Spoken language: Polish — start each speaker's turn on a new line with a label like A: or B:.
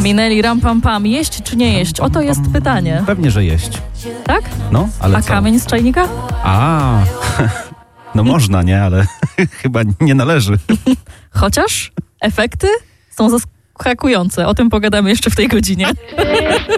A: Minęli ram pam pam. Jeść czy nie jeść? Oto jest pytanie.
B: Pewnie, że jeść.
A: Tak?
B: No, ale
A: A
B: co?
A: kamień z czajnika?
B: No można, nie? Ale chyba nie należy.
A: Chociaż efekty są zaskakujące. O tym pogadamy jeszcze w tej godzinie.